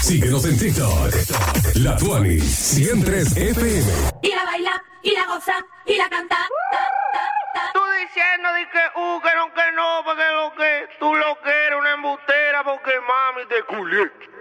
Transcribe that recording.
Síguenos en TikTok. La Tuani 103 FM. Y la baila, y la goza, y la canta. Tú diciendo de que no, porque lo que tú lo que eres una embustera porque mami te culé.